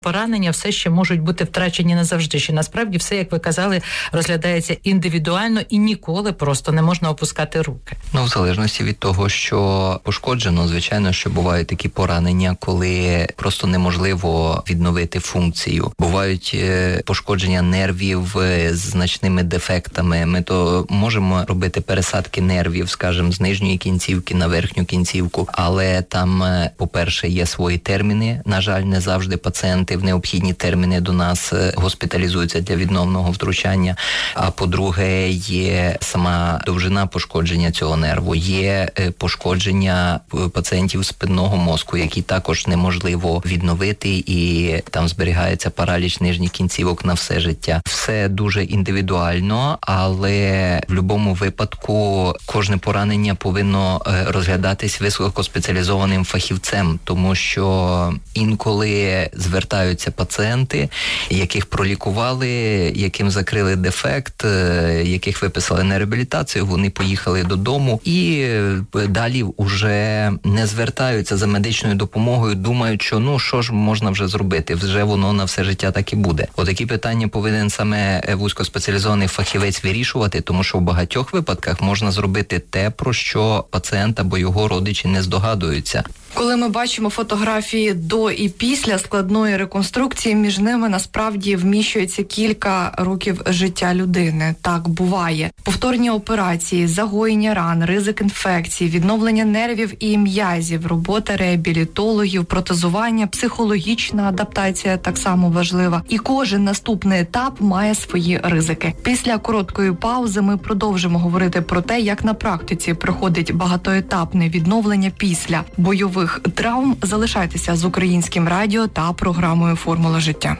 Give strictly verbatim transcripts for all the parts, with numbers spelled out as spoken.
Поранення все ще можуть бути втрачені назавжди, що насправді все, як ви казали, розглядається індивідуально і ніколи просто не можна опускати руки. Ну, в залежності від того, що пошкоджено, звичайно, що бувають такі поранення, коли просто неможливо відновити функцію. Бувають пошкодження нервів з значними дефектами. Ми то можемо робити пересадки нервів, скажімо, з нижньої кінцівки на верхню кінцівку, але там, по-перше, є свої терміни. На жаль, не завжди пацієнти в необхідні терміни до нас госпіталізуються для відновного втручання. А по-друге, є сама довжина пошкодження цього нерву. Є пошкодження пацієнтів спинного мозку, які також неможливо відновити, і там зберігається параліч нижніх кінцівок на все життя. Все дуже індивідуально, але в будь-якому випадку кожне поранення повинно розглядатись високоспеціалізованим фахівцем, тому що інколи звертаються пацієнти, яких пролікували, яким закрили дефект, яких виписали на реабілітацію, вони поїхали додому і далі вже не звертаються за медичною допомогою, думають, що ну що ж можна вже зробити, вже воно на все життя так і буде. Отакі питання повинен саме вузькоспеціалізований фахівець вирішувати, тому що в багатьох випадках можна зробити те, про що пацієнт або його родичі не здогадуються. Коли ми бачимо фотографії до і після складної реконструкції, між ними насправді вміщується кілька років життя людини. Так буває. Повторні операції, загоєння ран, ризик інфекцій, відновлення нервів і м'язів, робота реабілітологів, протезування, психологічна адаптація так само важлива. І кожен наступний етап має свої ризики. Після короткої паузи ми продовжимо говорити про те, як на практиці проходить багатоетапне відновлення після бойових травм. Залишайтеся з Українським радіо та програмою «Формула життя».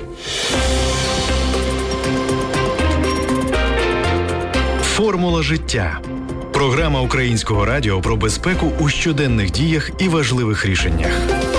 «Формула життя» – програма Українського радіо про безпеку у щоденних діях і важливих рішеннях.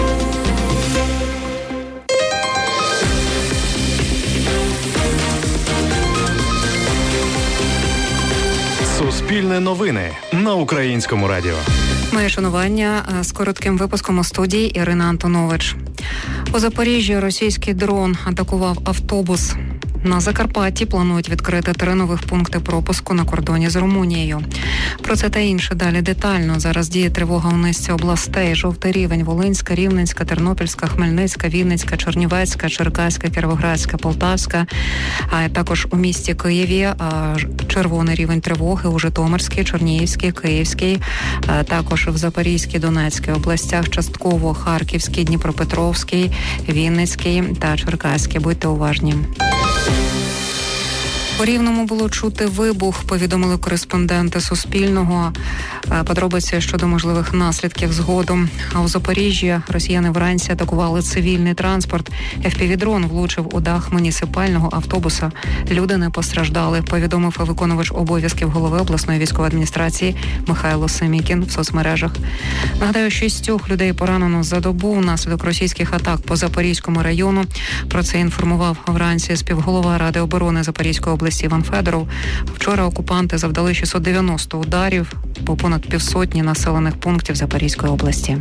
Суспільне новини на Українському радіо. Моє шанування з коротким випуском у студії Ірина Антонович. У Запоріжжі російський дрон атакував автобус. На Закарпатті планують відкрити три нових пункти пропуску на кордоні з Румунією. Про це та інше далі детально. Зараз діє тривога у низці областей. Жовтий рівень – Волинська, Рівненська, Тернопільська, Хмельницька, Вінницька, Чернівецька, Черкаська, Кіровоградська, Полтавська. А також у місті Києві червоний рівень тривоги у Житомирській, Чернігівській, Київській. Також в Запорізькій, Донецькій областях частково Харківській, Дніпропетровській, Вінницькій та Черкаській. Будьте уважні. У Рівному було чути вибух, повідомили кореспонденти Суспільного. Подробиці щодо можливих наслідків згодом. А у Запоріжжі росіяни вранці атакували цивільний транспорт. еф пі ві-дрон влучив у дах муніципального автобуса. Люди не постраждали, повідомив виконувач обов'язків голови обласної військової адміністрації Михайло Семікін в соцмережах. Нагадаю, шістьох людей поранено за добу внаслідок російських атак по Запорізькому району. Про це інформував вранці співголова Ради оборони Запорізької області Іван Федоров. Вчора окупанти завдали шістсот дев'яносто ударів по понад півсотні населених пунктів Запорізької області.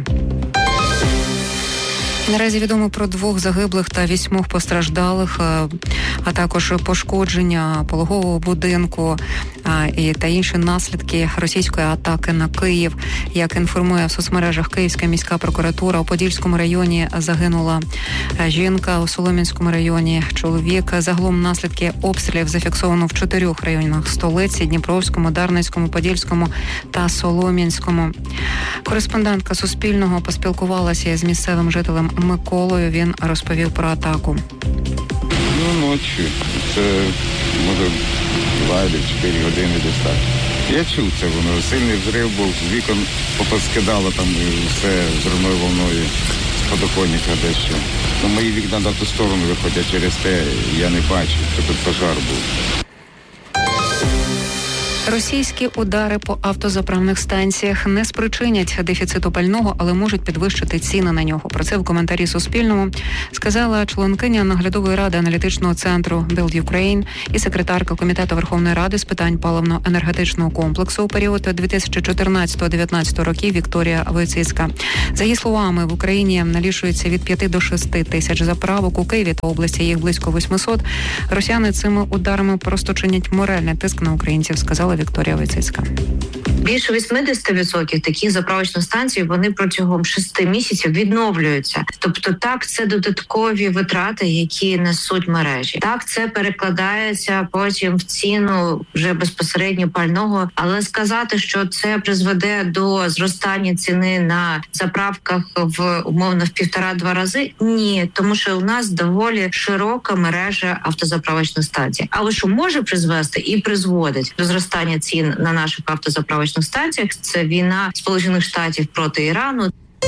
Наразі відомо про двох загиблих та вісьмох постраждалих, а також пошкодження пологового будинку і та інші наслідки російської атаки на Київ. Як інформує в соцмережах Київська міська прокуратура, у Подільському районі загинула жінка, у Солом'янському районі чоловік. Загалом наслідки обстрілів зафіксовано в чотирьох районах столиці – Дніпровському, Дарницькому, Подільському та Солом'янському. Кореспондентка Суспільного поспілкувалася з місцевим жителем Миколою. Він розповів про атаку. Ну, ночі. Це, може, два або чотири години десь так. Я чув це воно. Сильний взрив був, з вікон попоскидало там все взривною волною з подоконника дещо. Ну, мої вікна на ту сторону виходять, через те я не бачив, що тут пожар був. Російські удари по автозаправних станціях не спричинять дефіциту пального, але можуть підвищити ціни на нього. Про це в коментарі Суспільному сказала членкиня наглядової ради аналітичного центру Build Ukraine і секретарка Комітету Верховної Ради з питань паливно-енергетичного комплексу у період дві тисячі чотирнадцятого - дві тисячі дев'ятнадцятого років Вікторія Войціцька. За її словами, в Україні налічується від п'яти до шести тисяч заправок. У Києві та області їх близько восьмисот. Росіяни цими ударами просто чинять моральний тиск на українців, сказала Вікторія Войціцька. Більше вісімдесят відсотків таких заправочних станцій, вони протягом шести місяців відновлюються. Тобто так, це додаткові витрати, які несуть мережі. Так, це перекладається потім в ціну вже безпосередньо пального. Але сказати, що це призведе до зростання ціни на заправках в умовно в півтора-два рази, ні. Тому що у нас доволі широка мережа автозаправочних станцій. Але що може призвести і призводить до зростання цін на наших автозаправочних станціях, це війна Сполучених Штатів проти Ірану.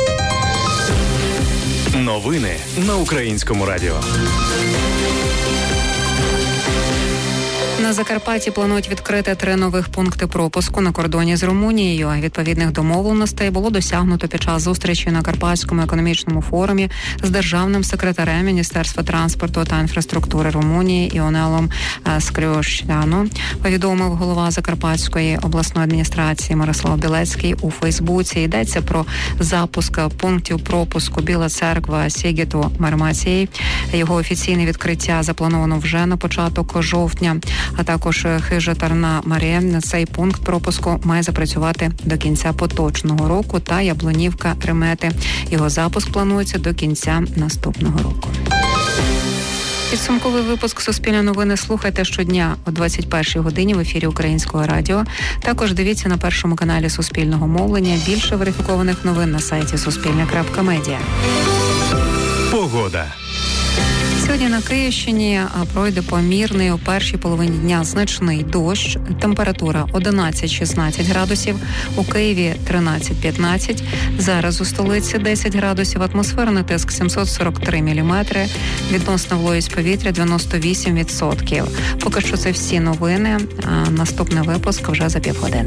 Новини на Українському радіо. На Закарпатті планують відкрити три нових пункти пропуску на кордоні з Румунією. Відповідних домовленостей було досягнуто під час зустрічі на Карпатському економічному форумі з державним секретарем Міністерства транспорту та інфраструктури Румунії Іонелом Скрьошляно. Повідомив голова Закарпатської обласної адміністрації Мирослав Білецький у Фейсбуці. Йдеться про запуск пунктів пропуску Біла Церква, Сігіту, Мармації. Його офіційне відкриття заплановано вже на початок жовтня. А також Хижа Тарна Марія. Цей пункт пропуску має запрацювати до кінця поточного року та Яблунівка Ремети. Його запуск планується до кінця наступного року. Підсумковий випуск «Суспільне новини» слухайте щодня о двадцять першій годині в ефірі Українського радіо. Також дивіться на першому каналі Суспільного мовлення. Більше верифікованих новин на сайті суспільне крапка медіа. Погода. Сьогодні на Київщині пройде помірний у першій половині дня значний дощ. Температура одинадцять - шістнадцять градусів, у Києві тринадцять - п'ятнадцять. Зараз у столиці десять градусів, атмосферний тиск сімсот сорок три міліметри, відносна вологість повітря дев'яносто вісім відсотків. Поки що це всі новини, а наступний випуск вже за півгодини.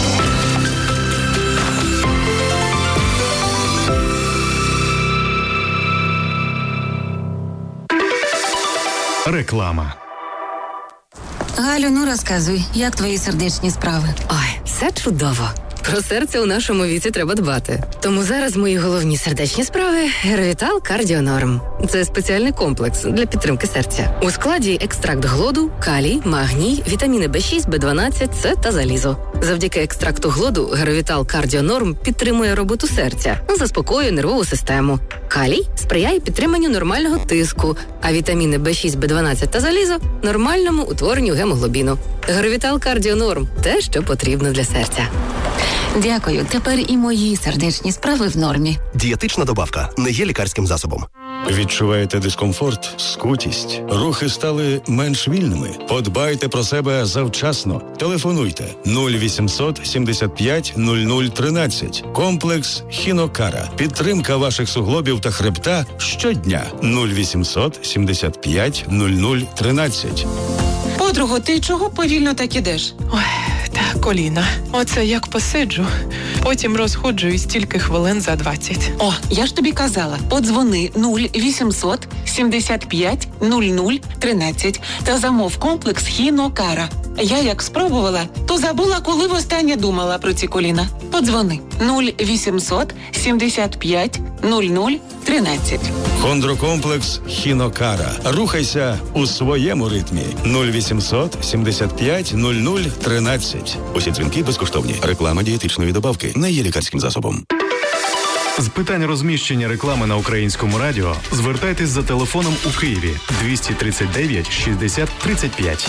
Реклама. Галю, ну розказуй, як твої сердечні справи? Ой, все чудово. Про серце у нашому віці треба дбати. Тому зараз мої головні сердечні справи – Геровітал Кардіонорм. Це спеціальний комплекс для підтримки серця. У складі екстракт глоду, калій, магній, вітаміни Б шість, Б дванадцять, С та залізо. Завдяки екстракту глоду Геровітал Кардіонорм підтримує роботу серця, заспокоює нервову систему. Калій сприяє підтриманню нормального тиску, а вітаміни Б шість, Б дванадцять та залізо – нормальному утворенню гемоглобіну. Геровітал Кардіонорм – те, що потрібно для серця. Дякую, тепер і мої сердечні справи в нормі. Дієтична добавка не є лікарським засобом. Відчуваєте дискомфорт, скутість? Рухи стали менш вільними? Подбайте про себе завчасно. Телефонуйте нуль вісімсот сімдесят п'ять нуль нуль тринадцять. Комплекс Хінокара. Підтримка ваших суглобів та хребта щодня. нуль вісімсот сімдесят п'ять нуль нуль тринадцять. Подруго, ти чого повільно так ідеш? Ой, та коліна. Оце як посиджу, потім розходжуюсь тільки хвилин за двадцять. О, я ж тобі казала, подзвони нуль вісімсот сімдесят п'ять нуль нуль тринадцять та замов комплекс Хінокара. Я як спробувала, то забула, коли востаннє думала про ці коліна. Подзвони нуль вісімсот сімдесят п'ять нуль нуль тринадцять. Хондрокомплекс Хінокара. Рухайся у своєму ритмі. нуль вісімсот сімдесят п'ять нуль нуль тринадцять. Усі дзвінки безкоштовні. Реклама дієтичної добавки не є лікарським засобом. З питань розміщення реклами на Українському радіо звертайтесь за телефоном у Києві двісті тридцять дев'ять шістдесят тридцять п'ять.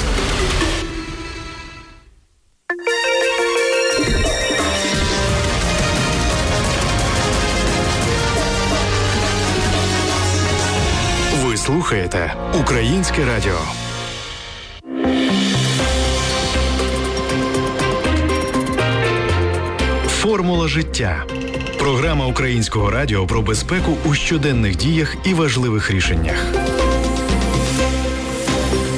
Ви слухаєте Українське радіо. Формула життя. Програма Українського радіо про безпеку у щоденних діях і важливих рішеннях.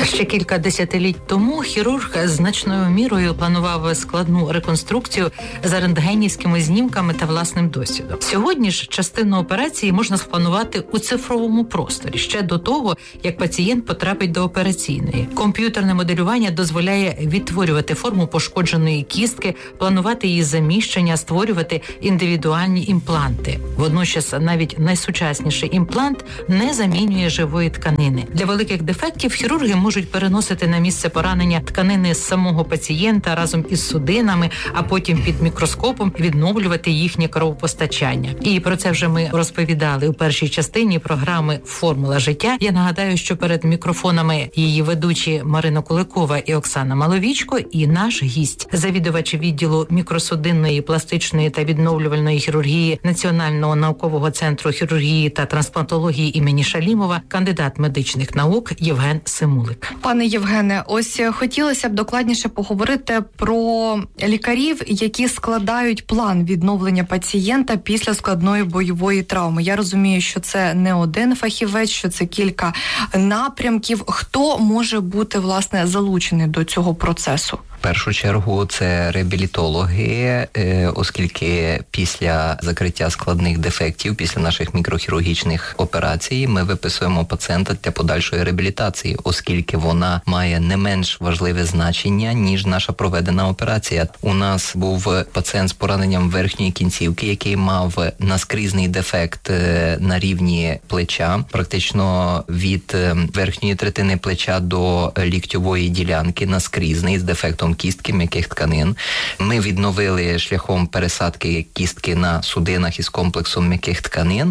Ще кілька десятиліть тому хірург значною мірою планував складну реконструкцію за рентгенівськими знімками та власним досвідом. Сьогодні ж частину операції можна спланувати у цифровому просторі, ще до того, як пацієнт потрапить до операційної. Комп'ютерне моделювання дозволяє відтворювати форму пошкодженої кістки, планувати її заміщення, створювати індивідуальні імпланти. Водночас навіть найсучасніший імплант не замінює живої тканини. Для великих дефектів хірурги можуть переносити на місце поранення тканини з самого пацієнта разом із судинами, а потім під мікроскопом відновлювати їхнє кровопостачання. І про це вже ми розповідали у першій частині програми «Формула життя». Я нагадаю, що перед мікрофонами її ведучі Марина Куликова і Оксана Маловічко, і наш гість, завідувач відділу мікросудинної, пластичної та відновлювальної хірургії Національного наукового центру хірургії та трансплантології імені Шалімова, кандидат медичних наук Євген Симулик. Пане Євгене, ось хотілося б докладніше поговорити про лікарів, які складають план відновлення пацієнта після складної бойової травми. Я розумію, що це не один фахівець, що це кілька напрямків. Хто може бути, власне, залучений до цього процесу? В першу чергу це реабілітологи, оскільки після закриття складних дефектів, після наших мікрохірургічних операцій, ми виписуємо пацієнта для подальшої реабілітації, оскільки вона має не менш важливе значення, ніж наша проведена операція. У нас був пацієнт з пораненням верхньої кінцівки, який мав наскрізний дефект на рівні плеча, практично від верхньої третини плеча до ліктьової ділянки, наскрізний з дефектом кістки м'яких тканин. Ми відновили шляхом пересадки кістки на судинах із комплексом м'яких тканин.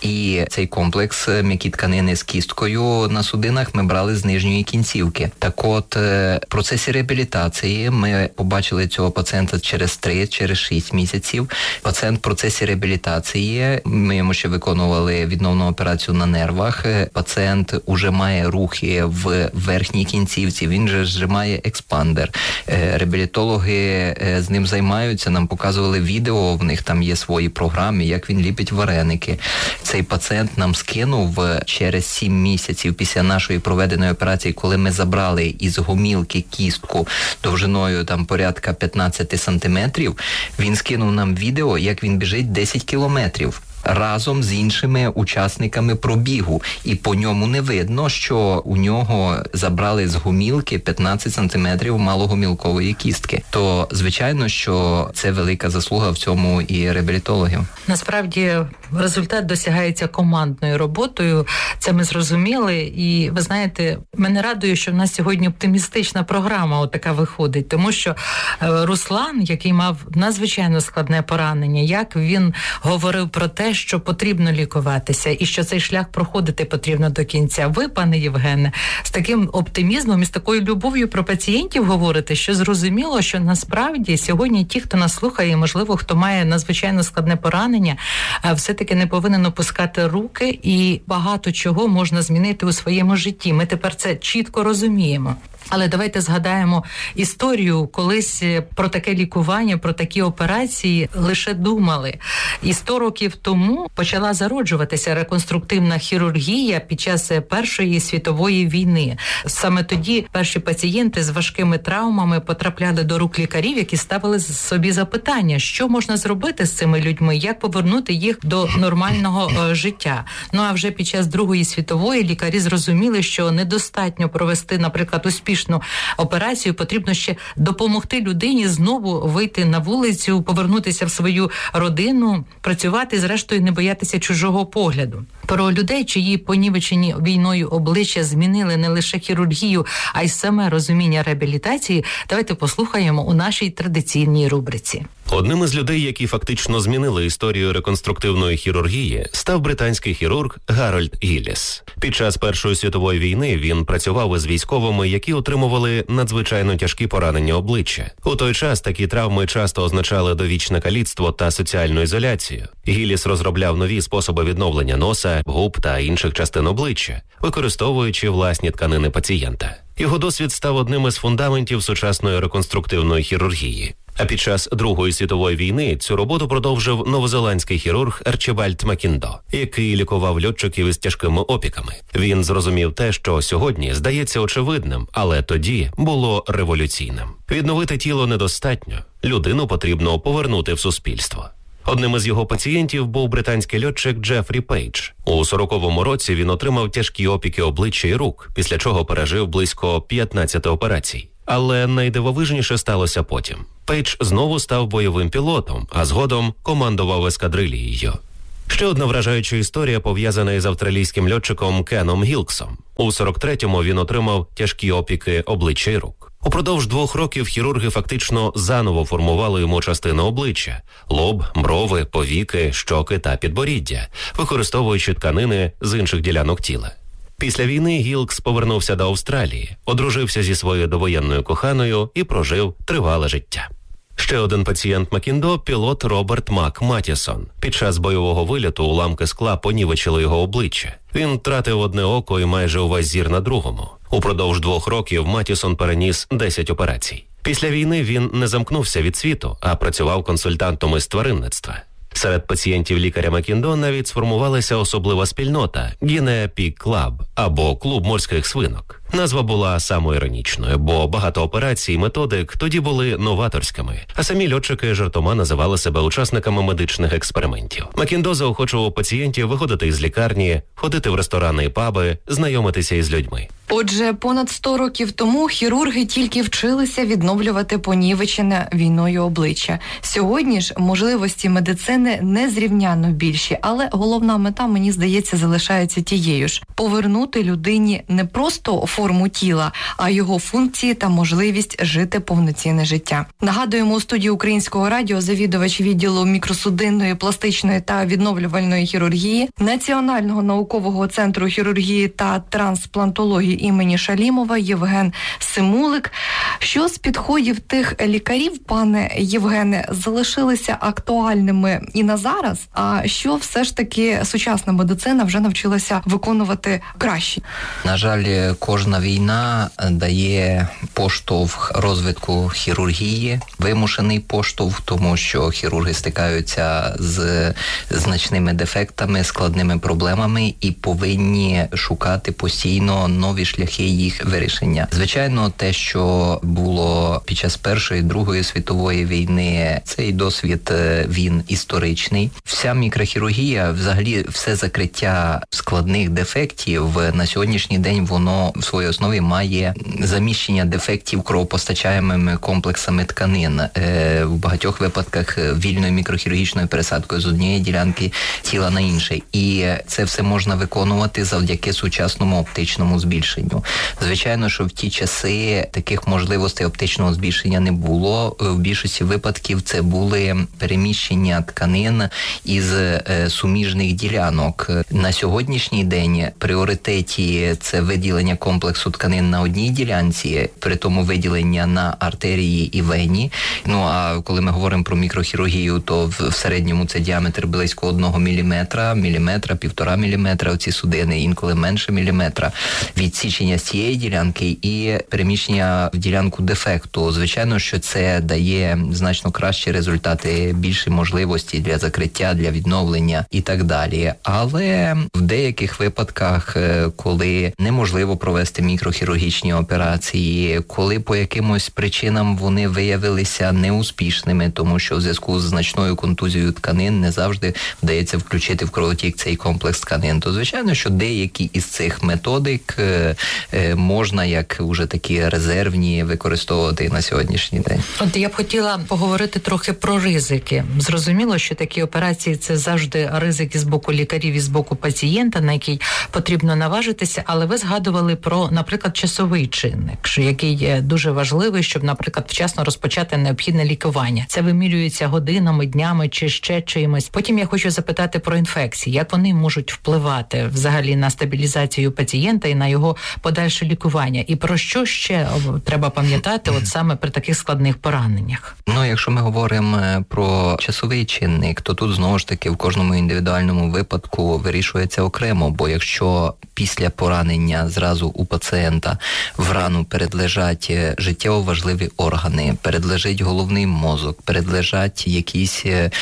І цей комплекс м'які тканини з кісткою на судинах ми брали з нижньої кінцівки. Так от, в процесі реабілітації ми побачили цього пацієнта через три, через шість місяців. Пацієнт в процесі реабілітації, ми йому ще виконували відновну операцію на нервах. Пацієнт уже має рухи в верхній кінцівці, він же зжимає експандер. Реабілітологи з ним займаються, нам показували відео, в них там є свої програми, як він ліпить вареники. Цей пацієнт нам скинув через сім місяців після нашої проведеної операції, коли ми забрали із гомілки кістку довжиною там порядка п'ятнадцять сантиметрів, він скинув нам відео, як він біжить десять кілометрів. Разом з іншими учасниками пробігу. І по ньому не видно, що у нього забрали з гомілки п'ятнадцять сантиметрів малогомілкової кістки. То, звичайно, що це велика заслуга в цьому і реабілітологів. Насправді, результат досягається командною роботою. Це ми зрозуміли. І, ви знаєте, мене радує, що в нас сьогодні оптимістична програма отака виходить. Тому що Руслан, який мав надзвичайно складне поранення, як він говорив про те, що потрібно лікуватися і що цей шлях проходити потрібно до кінця. Ви, пане Євгене, з таким оптимізмом і з такою любов'ю про пацієнтів говорите, що зрозуміло, що насправді сьогодні ті, хто нас слухає, можливо, хто має надзвичайно складне поранення, все-таки не повинен опускати руки, і багато чого можна змінити у своєму житті. Ми тепер це чітко розуміємо. Але давайте згадаємо історію, колись про таке лікування, про такі операції лише думали. І сто років тому почала зароджуватися реконструктивна хірургія під час Першої світової війни. Саме тоді перші пацієнти з важкими травмами потрапляли до рук лікарів, які ставили собі запитання, що можна зробити з цими людьми, як повернути їх до нормального е, життя. Ну а вже під час Другої світової лікарі зрозуміли, що недостатньо провести, наприклад, успішну операцію, потрібно ще допомогти людині знову вийти на вулицю, повернутися в свою родину, працювати, зрештою не боятися чужого погляду. Про людей, чиї понівечені війною обличчя змінили не лише хірургію, а й саме розуміння реабілітації, давайте послухаємо у нашій традиційній рубриці. Одним із людей, які фактично змінили історію реконструктивної хірургії, став британський хірург Гарольд Гілліс. Під час Першої світової війни він працював із військовими, які отримували надзвичайно тяжкі поранення обличчя. У той час такі травми часто означали довічне каліцтво та соціальну ізоляцію. Гілліс розробляв нові способи відновлення носа, губ та інших частин обличчя, використовуючи власні тканини пацієнта. Його досвід став одним із фундаментів сучасної реконструктивної хірургії. А під час Другої світової війни цю роботу продовжив новозеландський хірург Арчібальд Макіндо, який лікував льотчиків із тяжкими опіками. Він зрозумів те, що сьогодні здається очевидним, але тоді було революційним. Відновити тіло недостатньо, людину потрібно повернути в суспільство. Одним із його пацієнтів був британський льотчик Джефрі Пейдж. У сороковому році він отримав тяжкі опіки обличчя і рук, після чого пережив близько п'ятнадцять операцій. Але найдивовижніше сталося потім. Пейдж знову став бойовим пілотом, а згодом командував ескадрильєю. Ще одна вражаюча історія пов'язана із австралійським льотчиком Кеном Гілксом. У сорок третьому він отримав тяжкі опіки обличчя і рук. Упродовж двох років хірурги фактично заново формували йому частини обличчя – лоб, брови, повіки, щоки та підборіддя, використовуючи тканини з інших ділянок тіла. Після війни Гілкс повернувся до Австралії, одружився зі своєю довоєнною коханою і прожив тривале життя. Ще один пацієнт Макіндо – пілот Роберт Мак Матісон. Під час бойового вильоту уламки скла понівечили його обличчя. Він втратив одне око і майже увесь зір на другому. Упродовж двох років Матісон переніс десять операцій. Після війни він не замкнувся від світу, а працював консультантом із тваринництва. Серед пацієнтів лікаря Макіндо навіть сформувалася особлива спільнота – Guinea Pig Club або Клуб морських свинок. Назва була самоіронічною, бо багато операцій і методик тоді були новаторськими, а самі льотчики жартома називали себе учасниками медичних експериментів. Макіндо заохочував пацієнтів виходити із лікарні, ходити в ресторани і паби, знайомитися із людьми. Отже, понад сто років тому хірурги тільки вчилися відновлювати понівечене війною обличчя. Сьогодні ж можливості медицини незрівнянно більші, але головна мета, мені здається, залишається тією ж – повернути людині не просто форму тіла, а його функції та можливість жити повноцінне життя. Нагадуємо, у студії Українського радіо завідувач відділу мікросудинної, пластичної та відновлювальної хірургії Національного наукового центру хірургії та трансплантології імені Шалімова Євген Симулик. Що з підходів тих лікарів, пане Євгене, залишилися актуальними і на зараз, а що все ж таки сучасна медицина вже навчилася виконувати краще? На жаль, кожна війна дає поштовх розвитку хірургії, вимушений поштовх, тому що хірурги стикаються з значними дефектами, складними проблемами і повинні шукати постійно нові шляхи їх вирішення. Звичайно, те, що було під час Першої, Другої світової війни, цей досвід, він історичний. Вся мікрохірургія, взагалі все закриття складних дефектів на сьогоднішній день, воно в своїй основі має заміщення дефектів кровопостачаємими комплексами тканин. В багатьох випадках вільною мікрохірургічною пересадкою з однієї ділянки тіла на інше. І це все можна виконувати завдяки сучасному оптичному збільшенню. Звичайно, що в ті часи таких можливостей оптичного збільшення не було. В більшості випадків це були переміщення тканин із суміжних ділянок. На сьогоднішній день пріоритеті це виділення комплексу тканин на одній ділянці, при тому виділення на артерії і вені. Ну, а коли ми говоримо про мікрохірургію, то в, в середньому це діаметр близько одного міліметра, міліметра, півтора міліметра, оці судини, інколи менше міліметра. Відсічення з цієї ділянки і переміщення в ділянку дефекту. Звичайно, що це дає значно кращі результати, більші можливості для закриття, для відновлення і так далі. Але в деяких випадках, коли неможливо провести мікрохірургічні операції, коли по якимось причинам вони виявилися неуспішними, тому що в зв'язку з значною контузією тканин не завжди вдається включити в кровотік цей комплекс тканин, то звичайно, що деякі із цих методик е, е, можна як уже такі резервні використовувати на сьогоднішній день. От я б хотіла поговорити трохи про ризики. Зрозуміло, що такі операції – це завжди ризики з боку лікарів і з боку пацієнта, на який потрібно наважитися, але ви згадували про, наприклад, часовий чинник, який є дуже важливий, щоб, наприклад, вчасно розпочати необхідне лікування. Це вимірюється годинами, днями чи ще чимось. Потім я хочу запитати про інфекції, як вони можуть впливати взагалі на стабілізацію пацієнта і на його подальше лікування. І про що ще треба пам'ятати от саме при таких складних пораненнях? Ну, якщо ми говоримо про часовий чинник, то тут знову ж таки в кожному індивідуальному випадку вирішується окремо, бо якщо після поранення зразу у пацієнта в рану передлежать життєво важливі органи, передлежить головний мозок, передлежать якісь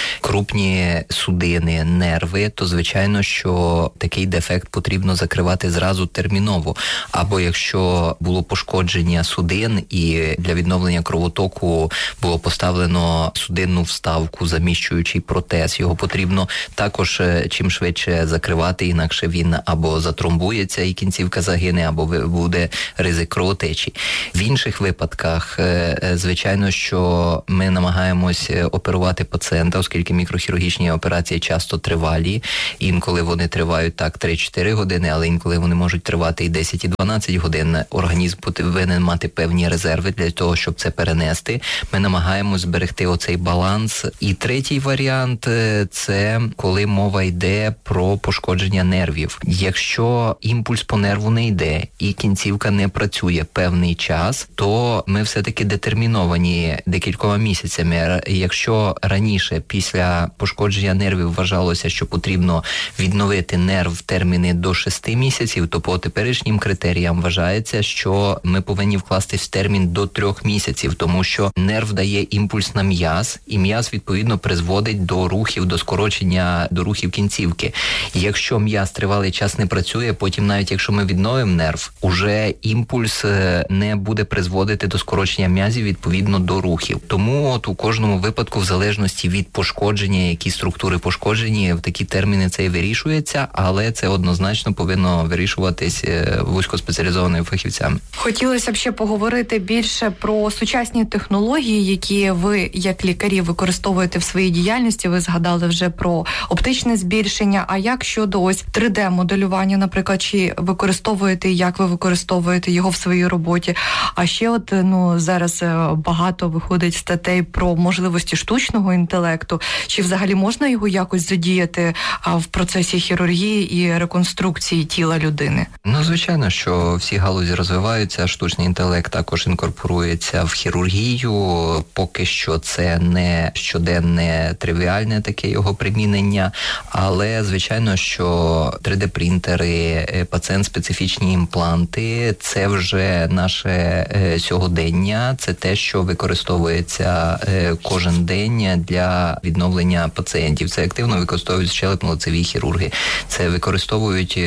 крупні судини, нерви, то звичайно, що такий дефект потрібно закривати зразу терміново. Або якщо було пошкодження судин і для відновлення кровотоку було поставлено судинну вставку, заміщуючий протез, його потрібно також чим швидше закривати, інакше він або затромбується і кінцівка загине, або буде ризик кровотечі. В інших випадках, звичайно, що ми намагаємось оперувати пацієнта, оскільки мікрохірургічні операції часто тривалі, інколи вони тривають так три-чотири години, але інколи вони можуть тривати і десять і дванадцять годин. Організм повинен мати певні резерви для того, щоб це перенести. Ми намагаємось зберегти оцей баланс. І третій варіант – це коли мова йде про пошкодження нервів. Якщо імпульс по нерву не йде і кінцівка не працює певний час, то ми все-таки детерміновані декількома місяцями. Якщо раніше, після пошкодження нервів, вважалося, що потрібно відновити нерв в терміни до шести місяців, то по теперішнім критеріям вважається, що ми повинні вкластись в термін до трьох місяців, тому що нерв дає імпульс на м'яз, і м'яз, відповідно, призводить до рухів, до скорочення, до рухів кінцівки. Якщо м'яз тривалий час не працює, потім навіть якщо ми відновимо нерв, уже імпульс не буде призводити до скорочення м'язів, відповідно, до рухів. Тому от у кожному випадку, в залежності від пошкодження, які структури пошкоджені, в такі терміни це і вирішується, але це однозначно повинно вирішуватись вузькоспеціалізованими фахівцями. Хотілося б ще поговорити більше про сучасні технології, які ви, як лікарі, використовуєте в своїй діяльності. Ви згадали вже про оптичне збільшення. А як щодо ось три де-моделювання, наприклад, чи використовуєте, як ви використовуєте його в своїй роботі? А ще от, ну, зараз багато виходить статей про можливості штучного інтелекту. Чи взагалі можна його якось задіяти в процесі хірургії і реконструкції тіла людини? Ну, звичайно, що всі галузі розвиваються, штучний інтелект також інкорпорується в хірургію. Поки що це не щоденне, тривіальне таке його примінення, але, звичайно, що три де-принтери, пацієнт-специфічні імпланти – це вже наше сьогодення, це те, що використовується кожен день для відновлення пацієнтів. Це активно використовують щелепно-лицеві хірурги, це використовують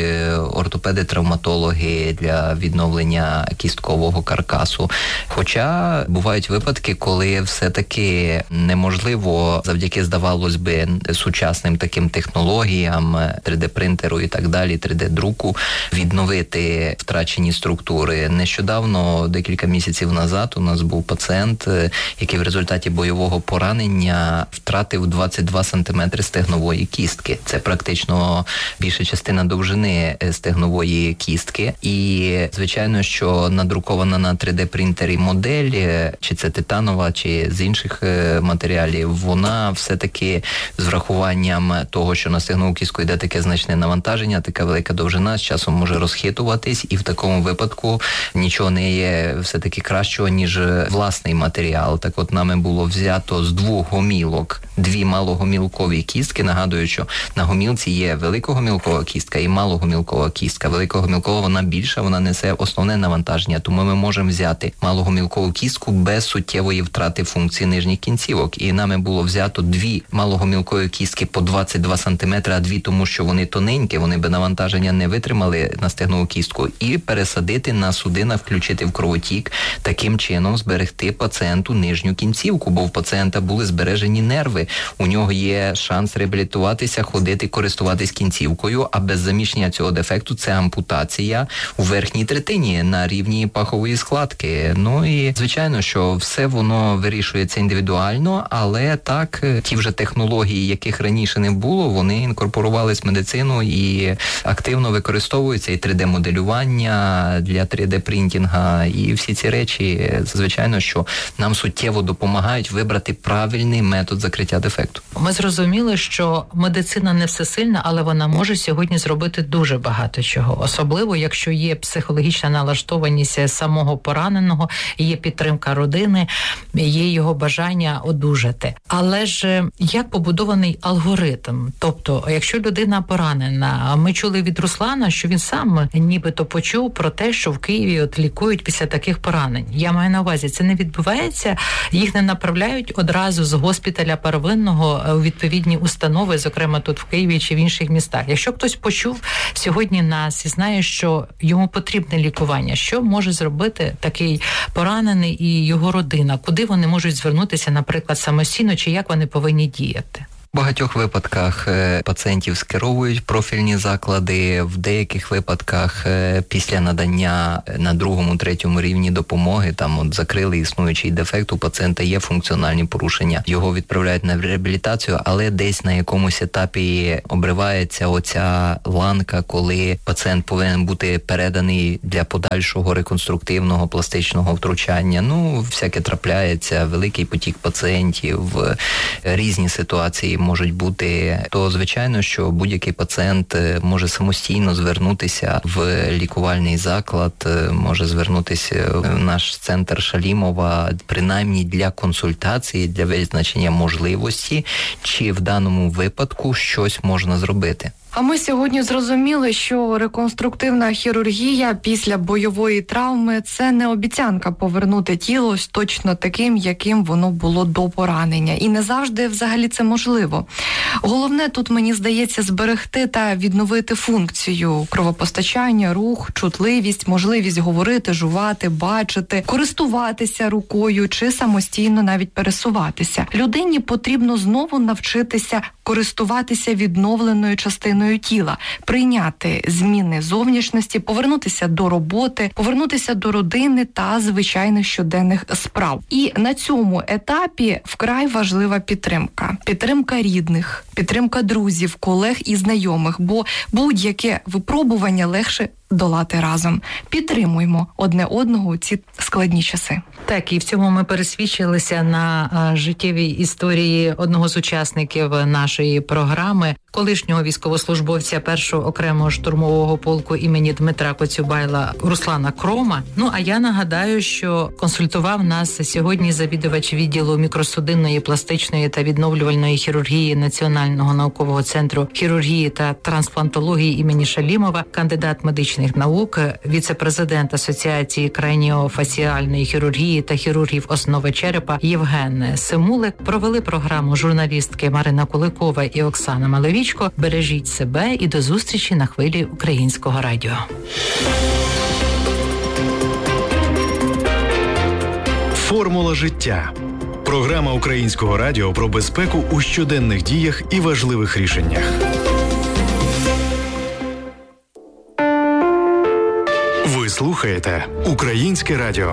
ортопеди-травматологи для відновлення кісткового каркасу. Хоча бувають випадки, коли все-таки неможливо завдяки, здавалось би, сучасним таким технологіям, три де-принтеру і так далі, три де-друку, відновити втрачені структури. Нещодавно, декілька місяців назад, у нас був пацієнт, який в результаті бойового поранення втратив двадцять два сантиметри стегнової кістки. Це практично більша частина довжини стегнової кістки. І, звичайно, що надрукована на три де-принтері модель, чи це титанова, чи з інших матеріалів, вона все-таки з врахуванням того, що на стегнову кістку йде таке значне навантаження, така велика довжина, з часом може розхитуватись, і в такому випадку нічого не є все-таки кращого, ніж власний матеріал. Так от нами було взято з двох гомілок дві малогомілкові кістки. Нагадую, що на гомілці є великогомілкова кістка і малогомілкова кістка. Великогомілкова вона більша, вона несе основне навантаження, тому ми можемо взяти малогомілкову кістку без суттєвої втрати функції нижніх кінцівок. І нами було взято дві малогомілкові кістки по двадцять два сантиметри, а дві тому, що вони тоненькі, вони би навантаження не витримали на стегнову кістку, і пересадити на судина, включити в кровотік, таким чином зберегти пацієнту нижню кінцівку, бо в пацієнта були збережені нерви, у нього є шанс реабілітуватися, ходити, користуватись кінцівкою, а без заміщення цього дефекту це ампутація у верхній третині на рівні пахової складки. Ну і, звичайно, що все воно вирішується індивідуально, але так, ті вже технології, яких раніше не було, вони інкорпорувались в медицину і активно використовуються, і три де-моделювання для три де-принтінга, і всі ці речі, звичайно, що нам суттєво допомагають вибрати правильний метод закриття дефекту. Ми зрозуміли, що медицина не всесильна, але вона може сьогодні зробити дуже багато чого. Особливо, якщо є психологічна налаштованість самого пораненого, є підтримка родини, є його бажання одужати. Але ж як побудований алгоритм? Тобто, якщо людина поранена, ми чули від Руслана, що він сам нібито почув, почув про те, що в Києві от лікують після таких поранень. Я маю на увазі, це не відбувається, їх не направляють одразу з госпіталя первинного у відповідні установи, зокрема тут в Києві чи в інших містах. Якщо хтось почув сьогодні нас і знає, що йому потрібне лікування, що може зробити такий поранений і його родина? Куди вони можуть звернутися, наприклад, самостійно, чи як вони повинні діяти? В багатьох випадках пацієнтів скеровують профільні заклади, в деяких випадках після надання на другому, третьому рівні допомоги, там от закрили існуючий дефект, у пацієнта є функціональні порушення, його відправляють на реабілітацію, але десь на якомусь етапі обривається оця ланка, коли пацієнт повинен бути переданий для подальшого реконструктивного пластичного втручання. Ну, всяке трапляється, великий потік пацієнтів, різні ситуації можуть бути, то звичайно, що будь-який пацієнт може самостійно звернутися в лікувальний заклад, може звернутися в наш центр Шалімова, принаймні для консультації, для визначення можливості, чи в даному випадку щось можна зробити. А ми сьогодні зрозуміли, що реконструктивна хірургія після бойової травми – це не обіцянка повернути тіло точно таким, яким воно було до поранення. І не завжди взагалі це можливо. Головне тут, мені здається, зберегти та відновити функцію кровопостачання, рух, чутливість, можливість говорити, жувати, бачити, користуватися рукою чи самостійно навіть пересуватися. Людині потрібно знову навчитися користуватися відновленою частиною тіла, прийняти зміни зовнішності, повернутися до роботи, повернутися до родини та звичайних щоденних справ. І на цьому етапі вкрай важлива підтримка. Підтримка рідних, підтримка друзів, колег і знайомих, бо будь-яке випробування легше долати разом. Підтримуємо одне одного у ці складні часи. Так, і в цьому ми пересвідчилися на а, життєвій історії одного з учасників нашої програми, колишнього військовослужбовця першого окремого штурмового полку імені Дмитра Коцюбайла Руслана Крома. Ну, а я нагадаю, що консультував нас сьогодні завідувач відділу мікросудинної, пластичної та відновлювальної хірургії Національного наукового центру хірургії та трансплантології імені Шалімова, кандидат медичних наук, віце-президент Асоціації краніофасіальної хірургії та хірургів основи черепа Євген Симулик. Провели програму журналістки Марина Куликова і Оксана Малевічко. Бережіть себе і до зустрічі на хвилі Українського радіо. Формула життя. Програма Українського радіо про безпеку у щоденних діях і важливих рішеннях. Ви слухаєте Українське радіо.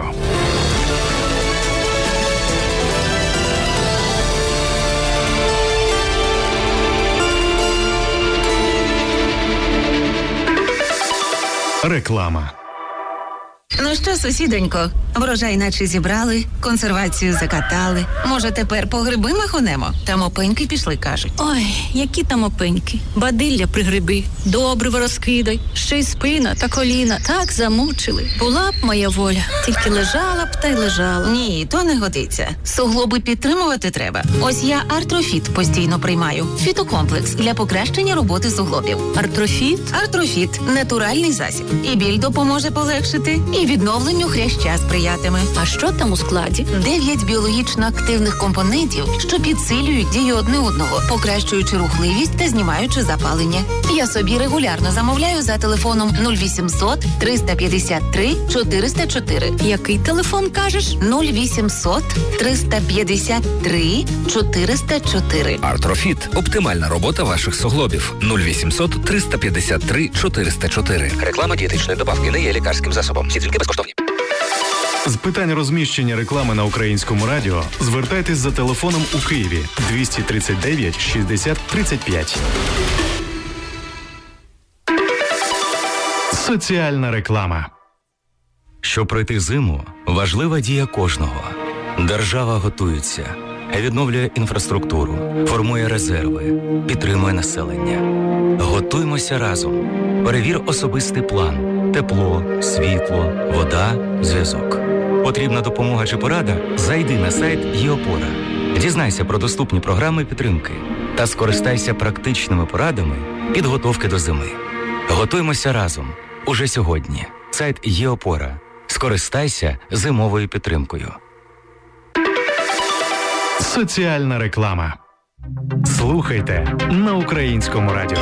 Реклама. Ну що, сусідонько, врожай наче зібрали, консервацію закатали. Може, тепер по гриби махонемо? Там опеньки пішли, кажуть. Ой, які там опеньки. Бадилля при гриби, добриво розкидай, ще й спина та коліна так замучили. Була б моя воля, тільки лежала б та й лежала. Ні, то не годиться. Суглоби підтримувати треба. Ось я Артрофіт постійно приймаю. Фітокомплекс для покращення роботи суглобів. Артрофіт? Артрофіт – натуральний засіб. І біль допоможе полегшити, і відновленню хряща сприятиме. А що там у складі? Дев'ять біологічно активних компонентів, що підсилюють дію одне одного, покращуючи рухливість та знімаючи запалення. Я собі регулярно замовляю за телефоном нуль вісімсот триста п'ятдесят три чотириста чотири. Який телефон кажеш? нуль вісімсот триста п'ятдесят три чотириста чотири. Артрофіт – оптимальна робота ваших суглобів. нуль вісімсот триста п'ятдесят три чотириста чотири. Реклама дієтичної добавки не є лікарським засобом. Всі дзвінки безкоштовні. З питань розміщення реклами на Українському радіо звертайтесь за телефоном у Києві двісті тридцять дев'ять шістдесят тридцять п'ять. Соціальна реклама. Щоб пройти зиму, важлива дія кожного. Держава готується, відновлює інфраструктуру, формує резерви, підтримує населення. Готуймося разом. Перевір особистий план. Тепло, світло, вода, зв'язок. Потрібна допомога чи порада? Зайди на сайт ЄОПОРА. Дізнайся про доступні програми підтримки та скористайся практичними порадами підготовки до зими. Готуймося разом. Уже сьогодні. Сайт «Є-опора». Скористайся зимовою підтримкою. Соціальна реклама. Слухайте на Українському радіо.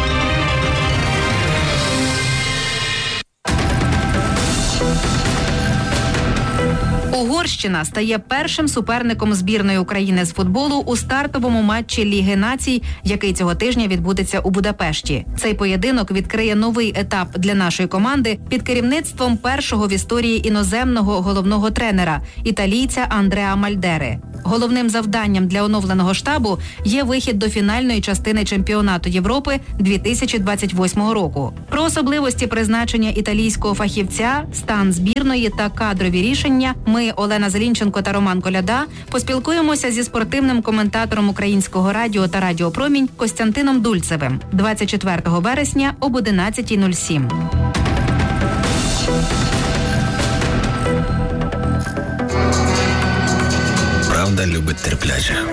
Угорщина стає першим суперником збірної України з футболу у стартовому матчі Ліги націй, який цього тижня відбудеться у Будапешті. Цей поєдинок відкриє новий етап для нашої команди під керівництвом першого в історії іноземного головного тренера – італійця Андреа Мальдери. Головним завданням для оновленого штабу є вихід до фінальної частини чемпіонату Європи дві тисячі двадцять восьмого року. Про особливості призначення італійського фахівця, стан збірної та кадрові рішення ми, Олена Зелінченко та Роман Коляда, поспілкуємося зі спортивним коментатором Українського радіо та Радіо Промінь Костянтином Дульцевим двадцять четвертого вересня об одинадцятій нуль сім. Правда любить терплячих.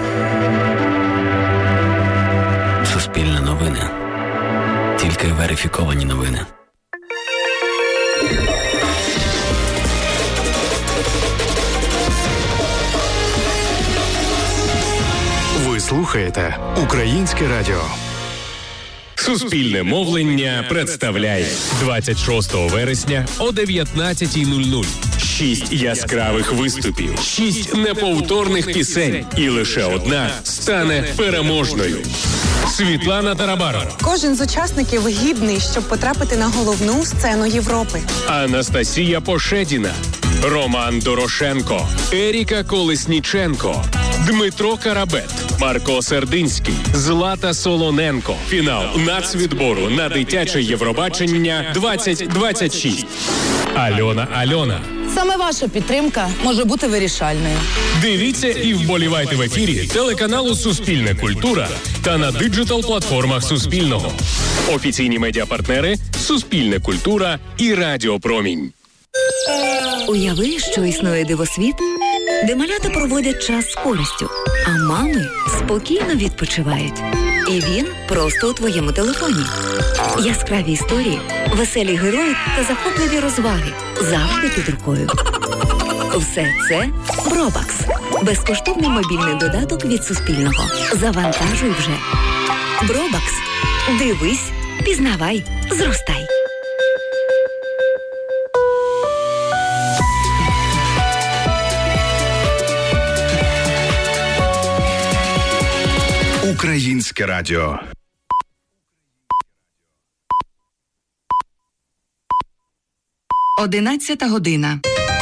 Суспільне новини. Тільки верифіковані новини. Ви слухаєте Українське радіо. Суспільне мовлення представляє двадцять шостого вересня о дев'ятнадцятій нуль нуль. Шість яскравих виступів, шість неповторних пісень, і лише одна стане переможною. Світлана Тарабарова. Кожен з учасників гідний, щоб потрапити на головну сцену Європи. Анастасія Пошедіна, Роман Дорошенко, Еріка Колесніченко, Дмитро Карабет, Марко Сердинський, Злата Солоненко. Фінал нацвідбору на дитяче Євробачення двадцять двадцять шість. Альона Альона. Саме ваша підтримка може бути вирішальною. Дивіться і вболівайте в ефірі телеканалу «Суспільне культура» та на диджитал-платформах Суспільного. Офіційні медіапартнери «Суспільне культура» і Радіо Промінь. Уяви, що існує дивосвіт, де малята проводять час з користю, а мами спокійно відпочивають. І він просто у твоєму телефоні. Яскраві історії, веселі герої та захопливі розваги завжди під рукою. Все це Бробакс. Безкоштовний мобільний додаток від Суспільного. Завантажуй вже. Бробакс. Дивись, пізнавай, зростай. Українське радіо. Одинадцята година.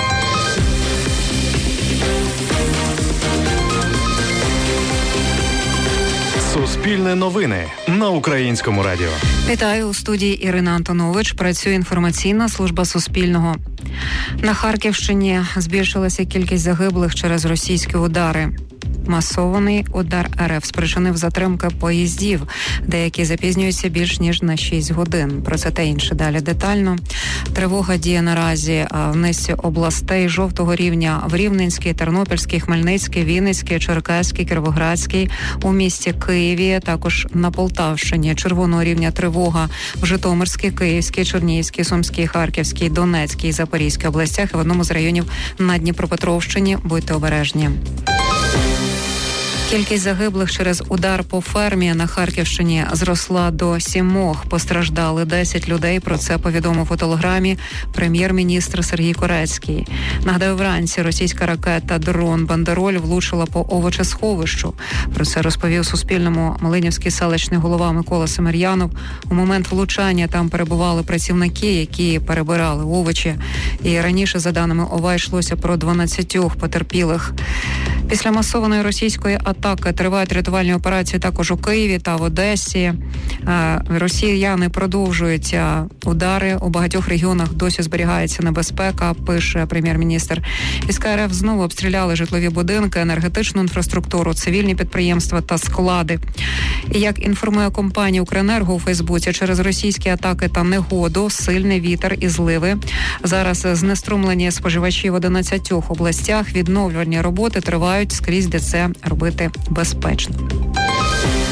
Суспільне новини на Українському радіо. Вітаю, у студії Ірина Антонович. Працює інформаційна служба Суспільного. На Харківщині збільшилася кількість загиблих через російські удари. Масований удар РФ спричинив затримки поїздів. Деякі запізнюються більш ніж на шість годин. Про це та інше далі детально. Тривога діє наразі в низці областей жовтого рівня в Рівненській, Тернопільській, Хмельницькій, Вінницькій, Черкаській, Кіровоградській, у місті Києві, також на Полтавщині. Червоного рівня тривога в Житомирській, Київській, Чернігівській, Сумській, Харківській, Донецькій, Запорізькій областях і в одному з районів на Дніпропетровщині. Будьте обережні. Кількість загиблих через удар по фермі на Харківщині зросла до сімох. Постраждали десять людей. Про це повідомив у телеграмі прем'єр-міністр Сергій Корецький. Нагадаю, вранці російська ракета «Дрон Бандероль» влучила по овочесховищу. Про це розповів Суспільному Малинівський селищний голова Микола Семер'янов. У момент влучання там перебували працівники, які перебирали овочі. І раніше, за даними ОВА, йшлося про дванадцятьох потерпілих. Після масованої російської атаки тривають рятувальні операції також у Києві та в Одесі. Росіяни продовжують удари. У багатьох регіонах досі зберігається небезпека, пише прем'єр-міністр. Війська РФ знову обстріляли житлові будинки, енергетичну інфраструктуру, цивільні підприємства та склади. І як інформує компанія «Укренерго» у Фейсбуці, через російські атаки та негоду, сильний вітер і зливи. Зараз знеструмлені споживачі в одинадцятьох областях. Відновлювальні роботи тривають скрізь, де це робити безпечно. У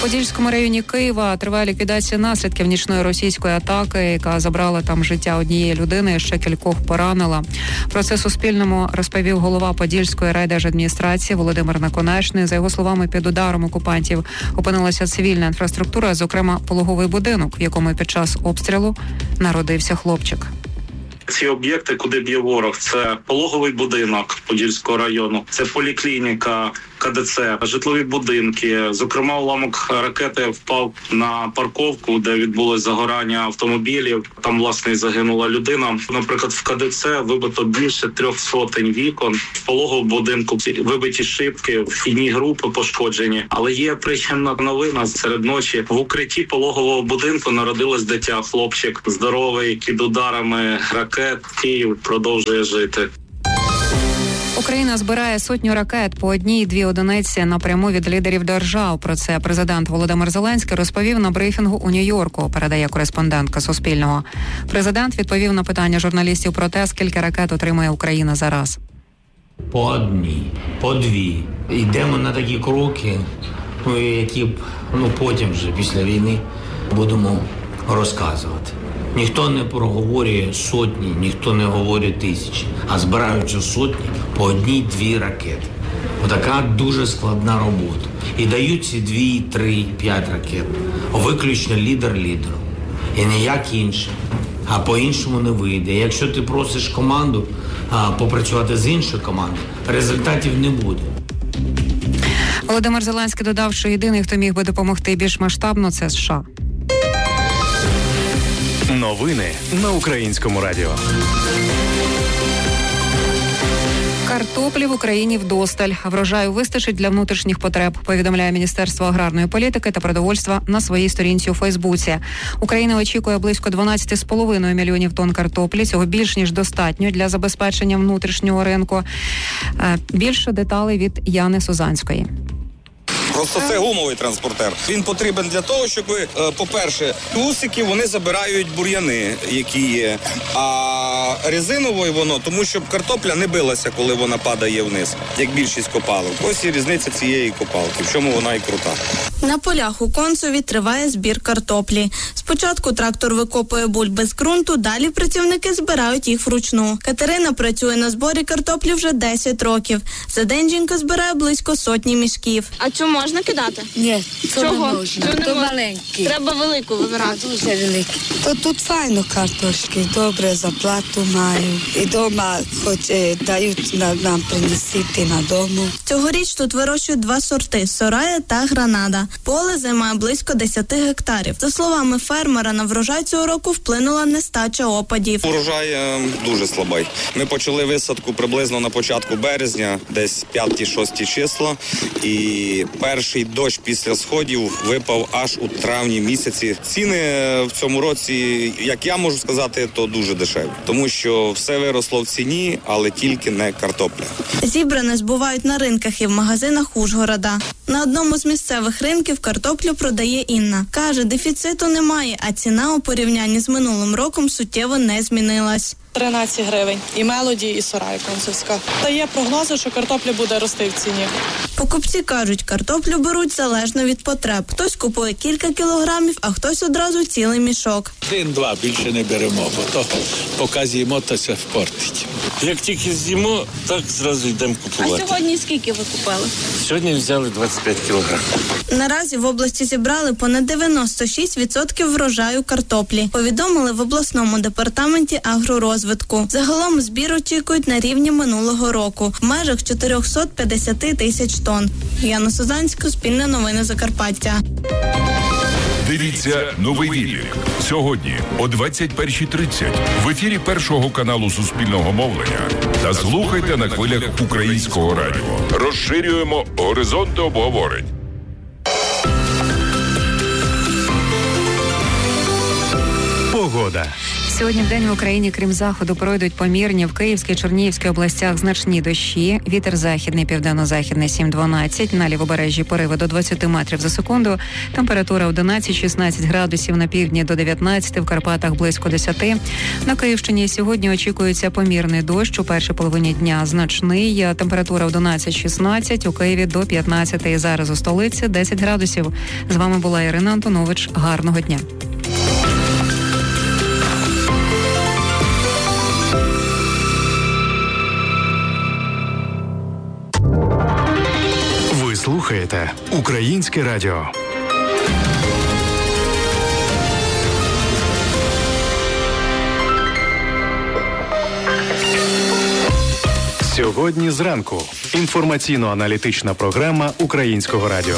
Подільському районі Києва триває ліквідація наслідків нічної російської атаки, яка забрала там життя однієї людини і ще кількох поранила. Про це Суспільному розповів голова Подільської райдержадміністрації Володимир Наконечний. За його словами, під ударом окупантів опинилася цивільна інфраструктура, зокрема пологовий будинок, в якому під час обстрілу народився хлопчик. Ці об'єкти, куди б'є ворог, це пологовий будинок Подільського району, це поліклініка, ка де це, житлові будинки. Зокрема, уламок ракети впав на парковку, де відбулось загорання автомобілів. Там, власне, і загинула людина. Наприклад, в ка де це вибито більше трьох сотень вікон. В пологовому будинку вибиті шибки, вхідні групи пошкоджені. Але є приємна новина. Серед ночі в укритті пологового будинку народилось дитя, хлопчик здоровий, під ударами ракет. Київ продовжує жити. Україна збирає сотню ракет по одній-дві одиниці напряму від лідерів держав. Про це президент Володимир Зеленський розповів на брифінгу у Нью-Йорку, передає кореспондентка Суспільного. Президент відповів на питання журналістів про те, скільки ракет отримує Україна за раз. По одній, по дві. Йдемо на такі кроки, які ну, потім вже після війни будемо розказувати. Ніхто не проговорює сотні, ніхто не говорить тисячі, а збираються сотні по одній-дві ракети. Отака дуже складна робота. І дають ці дві, три, п'ять ракет. Виключно лідер лідеру. І ніяк інше. А по-іншому не вийде. Якщо ти просиш команду а, попрацювати з іншою командою, результатів не буде. Володимир Зеленський додав, що єдиний, хто міг би допомогти більш масштабно, це США. Новини на Українському радіо. Картоплі в Україні вдосталь. Врожаю вистачить для внутрішніх потреб, повідомляє Міністерство аграрної політики та продовольства на своїй сторінці у Фейсбуці. Україна очікує близько дванадцять з половиною мільйонів тонн картоплі. Цього більш ніж достатньо для забезпечення внутрішнього ринку. Більше деталей від Яни Сузанської. Просто це гумовий транспортер. Він потрібен для того, щоб, по-перше, усики, вони забирають бур'яни, які є. А резиновою воно, тому щоб картопля не билася, коли вона падає вниз, як більшість копалок. Ось і різниця цієї копалки, в чому вона і крута. На полях у Концеві триває збір картоплі. Спочатку трактор викопує бульби з ґрунту, далі працівники збирають їх вручну. Катерина працює на зборі картоплі вже десять років. За день жінка збирає близько сотні мішків. А цю можна кидати? Ні, це Чого? не можна. Чого не То можна? маленький. Треба велику вибирати. Дуже великий. То тут файно картошки, добре зарплату маю. І дома хоч е, дають на, нам принесити на дому. Цьогоріч тут вирощують два сорти – Сорая та Гранада. Поле займає близько десять гектарів. За словами фермера, на врожай цього року вплинула нестача опадів. Урожай е, дуже слабий. Ми почали висадку приблизно на початку березня, десь п'яте-шосте числа. І перший дощ після сходів випав аж у травні місяці. Ціни в цьому році, як я можу сказати, то дуже дешеві. Тому що все виросло в ціні, але тільки не картопля. Зібране збувають на ринках і в магазинах Ужгорода. На одному з місцевих ринків картоплю продає Інна. Каже, дефіциту немає, а ціна у порівнянні з минулим роком суттєво не змінилась. тринадцять гривень. І Мелоді, і Сорай Концевська. Та є прогнози, що картопля буде рости в ціні. Покупці кажуть, картоплю беруть залежно від потреб. Хтось купує кілька кілограмів, а хтось одразу цілий мішок. Один-два більше не беремо, бо то поки з'їмо, то все впортить. Як тільки з'їмо, так зразу йдемо купувати. А сьогодні скільки ви купили? Сьогодні взяли двадцять п'ять кілограмів. Наразі в області зібрали понад дев'яносто шість відсотків врожаю картоплі. Повідомили в обласному департаменті агророзвитку. Загалом збір очікують на рівні минулого року в межах чотириста п'ятдесят тисяч тонн. Яна Сузанська, Суспільне новини Закарпаття. Дивіться «Новий Віллік» сьогодні о двадцять першій тридцять в ефірі Першого каналу Суспільного мовлення та слухайте на хвилях Українського радіо. Розширюємо горизонти обговорень. Погода. Сьогодні в день в Україні, крім заходу, пройдуть помірні в Київській, Чернігівській областях значні дощі. Вітер західний, південно-західний сім-дванадцять. На лівобережжі пориви до двадцять метрів за секунду. Температура одинадцять-шістнадцять градусів, на півдні до дев'ятнадцять, в Карпатах близько десять. На Київщині сьогодні очікується помірний дощ. У першій половині дня значний. Температура одинадцять-шістнадцять, у Києві до п'ятнадцять. Зараз у столиці десять градусів. З вами була Ірина Антонович. Гарного дня. Ви слухаєте Українське радіо. Сьогодні зранку. Інформаційно-аналітична програма Українського радіо.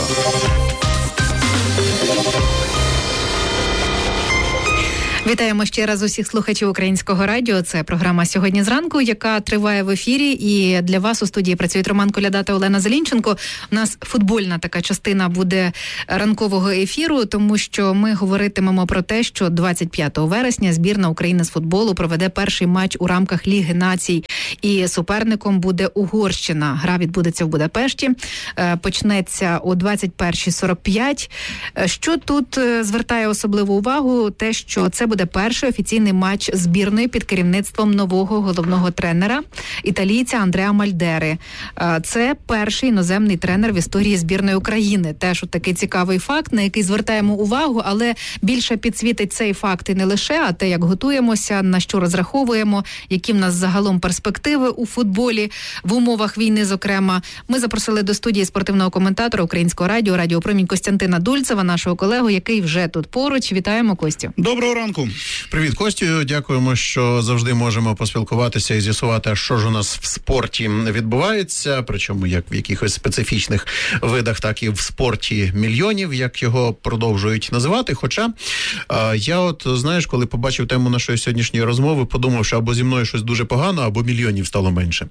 Вітаємо ще раз усіх слухачів Українського радіо. Це програма «Сьогодні зранку», яка триває в ефірі. І для вас у студії працюють Роман Коляда та Олена Зелінченко. У нас футбольна така частина буде ранкового ефіру, тому що ми говоритимемо про те, що двадцять п'ятого вересня збірна України з футболу проведе перший матч у рамках Ліги націй. І суперником буде Угорщина. Гра відбудеться в Будапешті. Почнеться о двадцять перша сорок п'ять. Що тут звертає особливу увагу? Те, що це буде перший офіційний матч збірної під керівництвом нового головного тренера, італійця Андреа Мальдери. Це перший іноземний тренер в історії збірної України. Теж от такий цікавий факт, на який звертаємо увагу, але більше підсвітить цей факт і не лише, а те, як готуємося, на що розраховуємо, які в нас загалом перспективи у футболі, в умовах війни, зокрема. Ми запросили до студії спортивного коментатора Українського радіо, Радіо Промінь Костянтина Дульцева, нашого колегу, який вже тут поруч. Вітаємо, Костю. Доброго ранку. Привіт, Костю. Дякуємо, що завжди можемо поспілкуватися і з'ясувати, що ж у нас в спорті відбувається, причому як в якихось специфічних видах, так і в спорті мільйонів, як його продовжують називати. Хоча а, я от, знаєш, коли побачив тему нашої сьогоднішньої розмови, подумав, що або зі мною щось дуже погано, або мільйонів стало менше.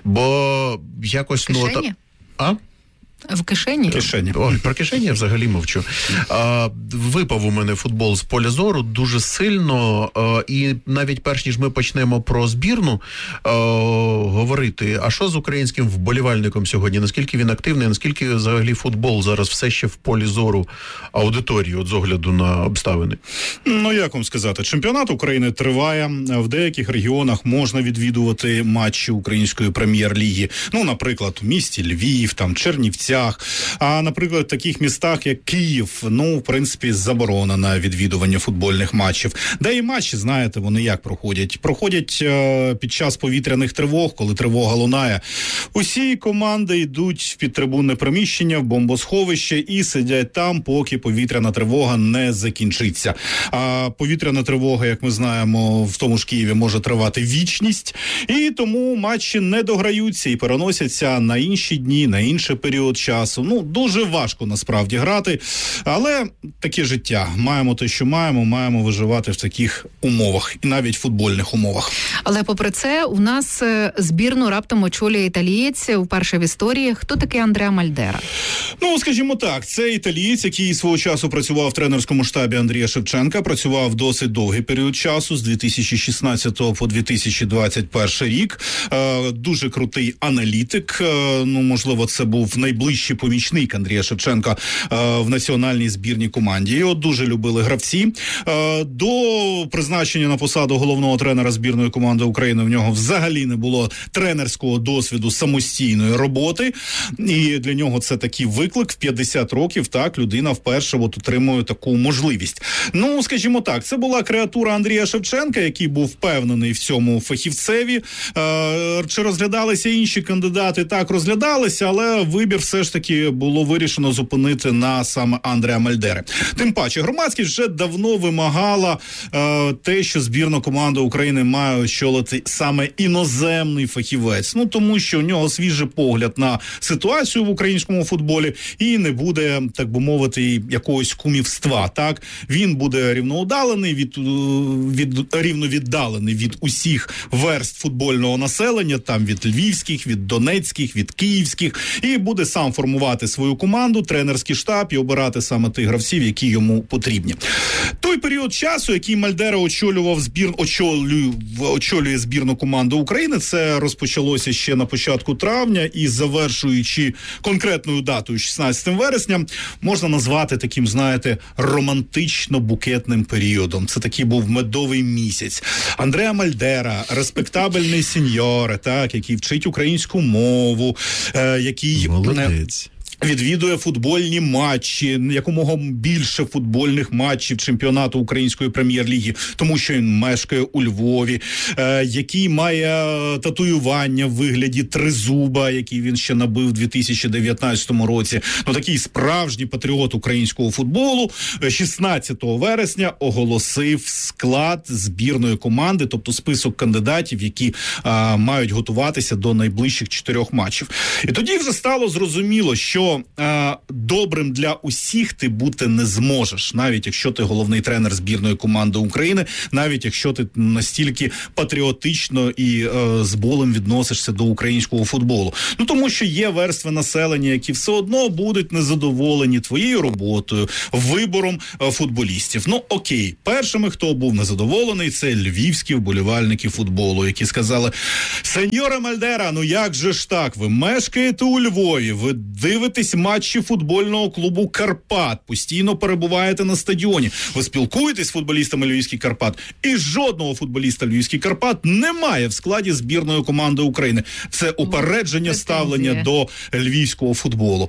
Бо якось... В кишені? Ну, та... А? В кишені? Кишені. Ой, про кишені я взагалі мовчу. А, випав у мене футбол з поля зору дуже сильно, а, і навіть перш ніж ми почнемо про збірну а, говорити, а що з українським вболівальником сьогодні? Наскільки він активний, наскільки взагалі футбол зараз все ще в полі зору аудиторії, от з огляду на обставини? Ну, як вам сказати, чемпіонат України триває, в деяких регіонах можна відвідувати матчі української прем'єр-ліги. Ну, наприклад, у місті Львів, там, Чернівці. А, наприклад, в таких містах, як Київ, ну, в принципі, заборона на відвідування футбольних матчів. Де і матчі, знаєте, вони як проходять? Проходять е, під час повітряних тривог, коли тривога лунає. Усі команди йдуть в підтрибунне приміщення, в бомбосховище і сидять там, поки повітряна тривога не закінчиться. А повітряна тривога, як ми знаємо, в тому ж Києві може тривати вічність. І тому матчі не дограються і переносяться на інші дні, на інший період часу. Ну, дуже важко насправді грати, але таке життя. Маємо те, що маємо, маємо виживати в таких умовах, і навіть футбольних умовах. Але попри це, у нас збірну раптом очолює італієць вперше в історії. Хто такий Андреа Мальдера? Ну, скажімо так, це італієць, який свого часу працював в тренерському штабі Андрія Шевченка, працював досить довгий період часу, з дві тисячі шістнадцятого по дві тисячі двадцять перший рік. Е, дуже крутий аналітик. Е, ну, можливо, це був найближчий помічник Андрія Шевченка е, в національній збірній команді. Його дуже любили гравці. Е, до призначення на посаду головного тренера збірної команди України в нього взагалі не було тренерського досвіду самостійної роботи. І для нього це такий виклик. В п'ятдесят років, так, людина вперше от отримує таку можливість. Ну, скажімо так, це була креатура Андрія Шевченка, який був впевнений в цьому фахівцеві. Е, чи розглядалися інші кандидати? Так, розглядалися, але вибір все ж таки було вирішено зупинити на саме Андреа Мальдери. Тим паче, громадськість вже давно вимагала е, те, що збірна команда України має очолити саме іноземний фахівець. Ну, тому що у нього свіжий погляд на ситуацію в українському футболі і не буде, так би мовити, якогось кумівства, так? Він буде рівноудалений від, від рівновіддалений від усіх верств футбольного населення, там від львівських, від донецьких, від київських, і буде сам сам формувати свою команду, тренерський штаб і обирати саме тих гравців, які йому потрібні. Той період часу, який Мальдера очолював збір, очолює, очолює збірну команду України, це розпочалося ще на початку травня і завершуючи конкретною датою шістнадцятого вересня, можна назвати таким, знаєте, романтично-букетним періодом. Це такий був медовий місяць. Андреа Мальдера, респектабельний сеньоре, так, який вчить українську мову, е, який... Молодець. Відвідує футбольні матчі, якомога більше футбольних матчів чемпіонату Української прем'єр-ліги, тому що він мешкає у Львові, е, який має татуювання в вигляді тризуба, який він ще набив у дві тисячі дев'ятнадцятому році. Ну, такий справжній патріот українського футболу шістнадцятого вересня оголосив склад збірної команди, тобто список кандидатів, які е, мають готуватися до найближчих чотирьох матчів. І тоді вже стало зрозуміло, що Е, добрим для усіх ти бути не зможеш, навіть якщо ти головний тренер збірної команди України, навіть якщо ти настільки патріотично і е, з болем відносишся до українського футболу. Ну, тому що є верстви населення, які все одно будуть незадоволені твоєю роботою, вибором е, футболістів. Ну, окей, першими, хто був незадоволений, це львівські вболівальники футболу, які сказали: сеньоре Мальдера, ну як же ж так, ви мешкаєте у Львові, ви дивитесь матчі футбольного клубу «Карпат», постійно перебуваєте на стадіоні, ви спілкуєтесь з футболістами Львівський «Карпат», і жодного футболіста Львівський «Карпат» немає в складі збірної команди України. Це упередження ставлення до львівського футболу.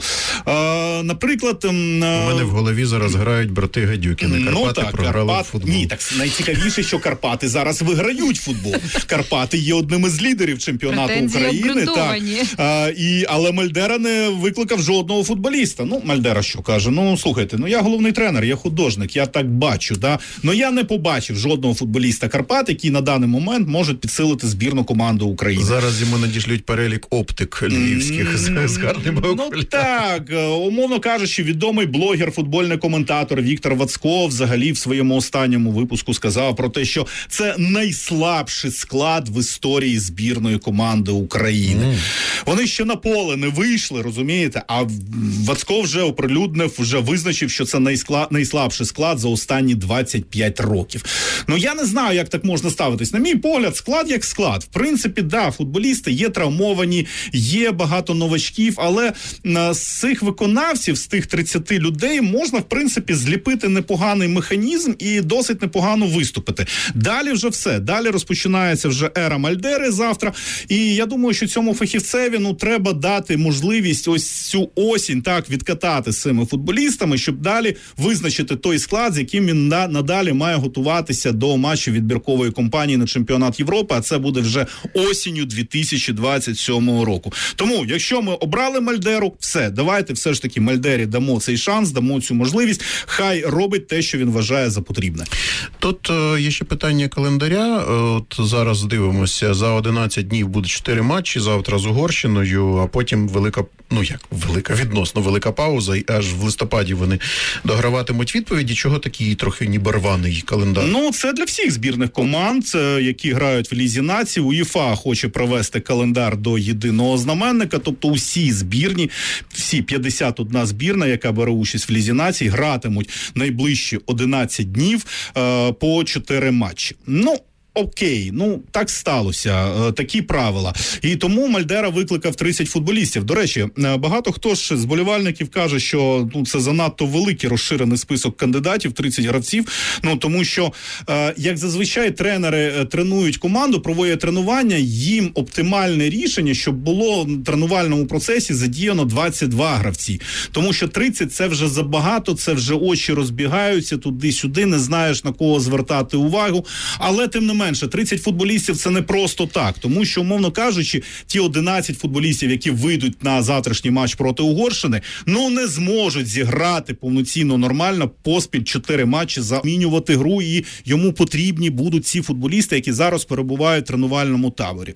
А, наприклад... У мене в голові зараз грають брати Гадюкіни. Карпати ну, так, програли Карпат... в футбол. Ні, так найцікавіше, що Карпати зараз виграють футбол. Карпати є одним із лідерів чемпіонату Претензії України. Так. А, і, але Мальдера не викликав жодного футболіста. Ну, Мальдера що каже? Ну, слухайте, ну я головний тренер, я художник, я так бачу, да? Но я не побачив жодного футболіста Карпат, який на даний момент може підсилити збірну команду України. Зараз йому надішлють перелік оптик львівських з, з гарними окулярами. Ну так, умовно кажучи, відомий блогер, футбольний коментатор Віктор Вацко взагалі в своєму останньому випуску сказав про те, що це найслабший склад в історії збірної команди України. Mm. Вони ще на поле не вийшли, розумієте, а Вацко вже оприлюднив, вже визначив, що це найскла... найслабший склад за останні двадцять п'ять років. Ну, я не знаю, як так можна ставитись. На мій погляд, склад як склад. В принципі, да, футболісти є травмовані, є багато новачків, але а, з цих виконавців, з тих тридцяти людей, можна, в принципі, зліпити непоганий механізм і досить непогано виступити. Далі вже все. Далі розпочинається вже ера Мальдери завтра. І я думаю, що цьому фахівцеві, ну, треба дати можливість ось цю осінь так відкатати з цими футболістами, щоб далі визначити той склад, з яким він на, надалі має готуватися до матчів відбіркової кампанії на чемпіонат Європи, а це буде вже осінню дві тисячі двадцять сьомого року. Тому, якщо ми обрали Мальдеру, все, давайте все ж таки Мальдері дамо цей шанс, дамо цю можливість, хай робить те, що він вважає за потрібне. Тут е, є ще питання календаря. От зараз дивимося, за одинадцять днів буде чотири матчі, завтра з Угорщиною, а потім велика, ну як, велика, відносно велика пауза, і аж в листопаді вони дограватимуть відповіді. Чого такий трохи ніби рваний календар? Ну, це для всіх збірних команд, які грають в Лізі націй. УЄФА хоче провести календар до єдиного знаменника, тобто усі збірні, всі п'ятдесят одна збірна, яка бере участь в Лізі націй, гратимуть найближчі одинадцять днів е, по чотири матчі. Ну, окей, ну так сталося, такі правила. І тому Мальдера викликав тридцять футболістів. До речі, багато хто ж з болівальників каже, що ну, це занадто великий розширений список кандидатів, тридцять гравців, ну тому що, як зазвичай тренери тренують команду, проводять тренування, їм оптимальне рішення, щоб було в тренувальному процесі задіяно двадцять два гравці. Тому що тридцять це вже забагато, це вже очі розбігаються туди-сюди, не знаєш на кого звертати увагу, але тим не менше, тридцять футболістів це не просто так, тому що, умовно кажучи, ті одинадцять футболістів, які вийдуть на завтрашній матч проти Угорщини, ну не зможуть зіграти повноцінно нормально поспіль чотири матчі, замінювати гру, і йому потрібні будуть ці футболісти, які зараз перебувають в тренувальному таборі.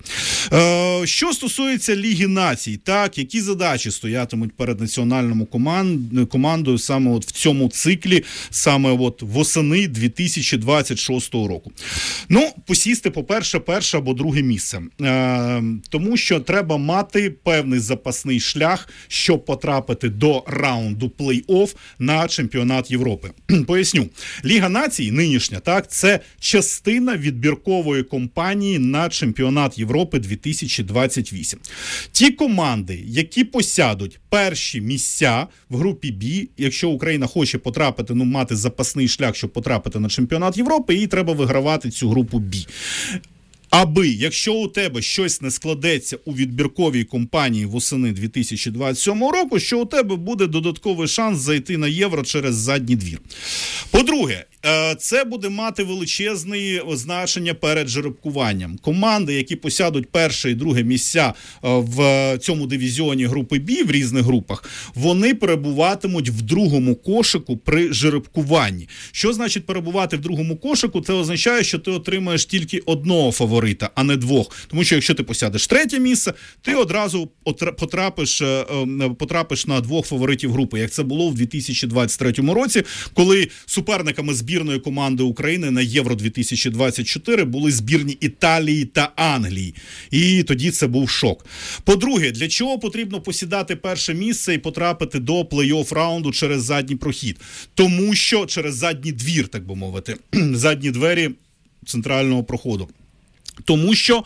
Е, що стосується Ліги націй, так, які задачі стоятимуть перед національною команд, командою саме от в цьому циклі, саме от восени дві тисячі двадцять шостого року? Ну, посісти, по-перше, перше або друге місце. Е, тому що треба мати певний запасний шлях, щоб потрапити до раунду плей-офф на чемпіонат Європи. Поясню. Ліга націй нинішня, так, це частина відбіркової кампанії на чемпіонат Європи дві тисячі двадцять вісім. Ті команди, які посядуть перші місця в групі Б, якщо Україна хоче потрапити, ну, мати запасний шлях, щоб потрапити на чемпіонат Європи, їй треба вигравати цю групу Б. Аби, якщо у тебе щось не складеться у відбірковій кампанії восени дві тисячі двадцять сьомого року, що у тебе буде додатковий шанс зайти на Євро через задній двір. По-друге, це буде мати величезне значення перед жеребкуванням. Команди, які посядуть перше і друге місця в цьому дивізіоні групи Б, в різних групах, вони перебуватимуть в другому кошику при жеребкуванні. Що значить перебувати в другому кошику? Це означає, що ти отримаєш тільки одного фаворита, а не двох. Тому що якщо ти посядеш третє місце, ти одразу потрапиш, потрапиш на двох фаворитів групи, як це було в дві тисячі двадцять третьому році, коли суперниками збірної команди України на Євро дві тисячі двадцять чотири були збірні Італії та Англії. І тоді це був шок. По-друге, для чого потрібно посідати перше місце і потрапити до плей-офф раунду через задній прохід? Тому що через задній двір, так би мовити, задні двері центрального проходу. Тому що